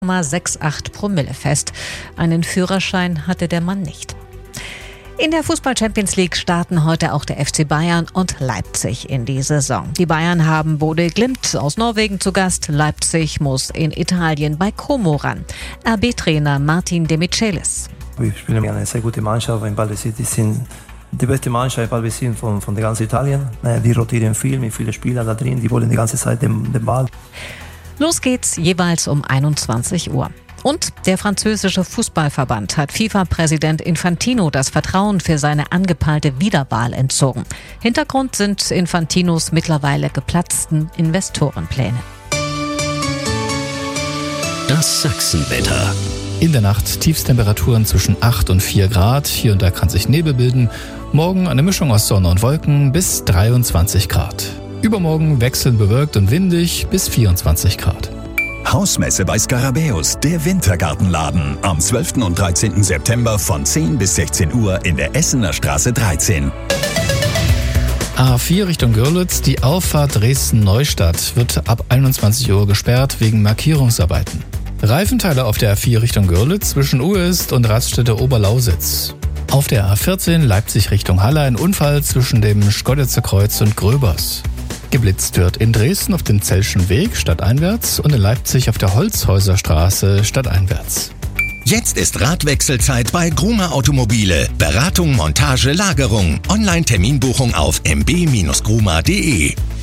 0,68 Promille fest. Einen Führerschein hatte der Mann nicht. In der Fußball-Champions League starten heute auch der FC Bayern und Leipzig in die Saison. Die Bayern haben Bodø Glimt aus Norwegen zu Gast. Leipzig muss in Italien bei Como ran. RB-Trainer Martin De Michelis. Wir spielen eine sehr gute Mannschaft. In Baldessin sind die beste Mannschaft in Baldessin von der ganzen Italien. Die rotieren viel, mit vielen Spielern da drin. Die wollen die ganze Zeit den Ball. Los geht's jeweils um 21 Uhr. Und der französische Fußballverband hat FIFA-Präsident Infantino das Vertrauen für seine angepeilte Wiederwahl entzogen. Hintergrund sind Infantinos mittlerweile geplatzten Investorenpläne. Das Sachsenwetter. In der Nacht Tiefstemperaturen zwischen 8 und 4 Grad. Hier und da kann sich Nebel bilden. Morgen eine Mischung aus Sonne und Wolken bis 23 Grad. Übermorgen wechselnd bewölkt und windig bis 24 Grad. Hausmesse bei Skarabäus, der Wintergartenladen. Am 12. und 13. September von 10 bis 16 Uhr in der Essener Straße 13. A4 Richtung Görlitz, die Auffahrt Dresden-Neustadt wird ab 21 Uhr gesperrt wegen Markierungsarbeiten. Reifenteile auf der A4 Richtung Görlitz zwischen Uest und Raststätte Oberlausitz. Auf der A14 Leipzig Richtung Halle ein Unfall zwischen dem Schkoditzer Kreuz und Gröbers. Geblitzt wird in Dresden auf dem Zellschen Weg stadteinwärts und in Leipzig auf der Holzhäuserstraße stadteinwärts. Jetzt ist Radwechselzeit bei Gruma Automobile. Beratung, Montage, Lagerung. Online-Terminbuchung auf mb-gruma.de.